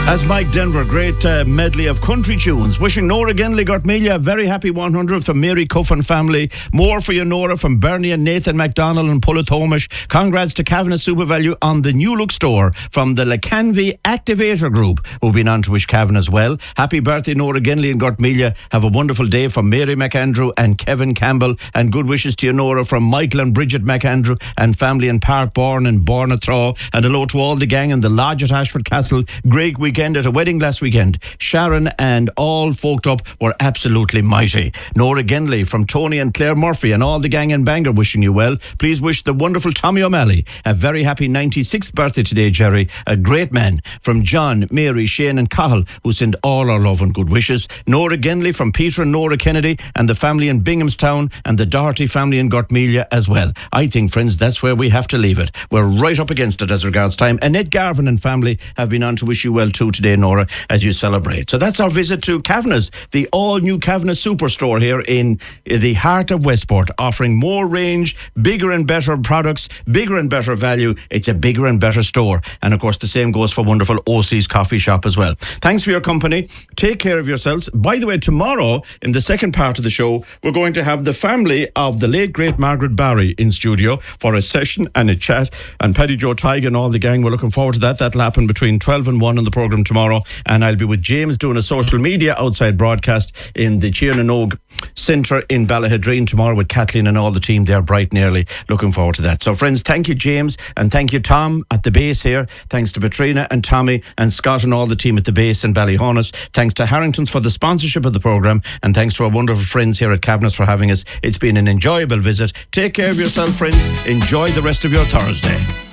As Mike Denver, great medley of country tunes. Wishing Nora Genley Gortmelia a very happy 100th from Mary Cuffin family. More for you, Nora, from Bernie and Nathan MacDonald and Pullatomish. Congrats to Kavanagh SuperValu on the new look store from the Lacanvi Activator Group, who've been on to wish Kavanagh as well. Happy birthday, Nora Genley and Gortmelia. Have a wonderful day from Mary McAndrew and Kevin Campbell. And good wishes to you, Nora, from Michael and Bridget McAndrew and family in Parkbourne and Bornathraw. And hello to all the gang in the lodge at Ashford Castle. Great weekend at a wedding last weekend. Sharon and all folked up were absolutely mighty. Nora Genley from Tony and Claire Murphy and all the gang in Bangor wishing you well. Please wish the wonderful Tommy O'Malley a very happy 96th birthday today, Jerry. A great man. From John, Mary, Shane and Cahill, who send all our love and good wishes. Nora Genley from Peter and Nora Kennedy and the family in Binghamstown and the Doherty family in Gortmelia as well. I think, friends, that's where we have to leave it. We're right up against it as regards time. Annette Garvin and family have been on to wish you well too today, Nora, as you celebrate. So that's our visit to Kavanagh's, the all-new Kavanagh Superstore here in the heart of Westport, offering more range, bigger and better products, bigger and better value. It's a bigger and better store. And of course, the same goes for wonderful OC's coffee shop as well. Thanks for your company. Take care of yourselves. By the way, tomorrow, in the second part of the show, we're going to have the family of the late, great Margaret Barry in studio for a session and a chat. And Paddy Joe Tighe and all the gang, we're looking forward to that. That'll happen between 12 and 1 on the programme tomorrow. And I'll be with James doing a social media outside broadcast in the Tiernan Centre in Ballahadreen tomorrow with Kathleen and all the team there bright and early. Looking forward to that. So friends, thank you, James, and thank you, Tom, at the base here. Thanks to Patrina and Tommy and Scott and all the team at the base in Ballyhonus. Thanks to Harrington's for the sponsorship of the programme, and thanks to our wonderful friends here at Kavanagh's for having us. It's been an enjoyable visit. Take care of yourself, friends. Enjoy the rest of your Thursday.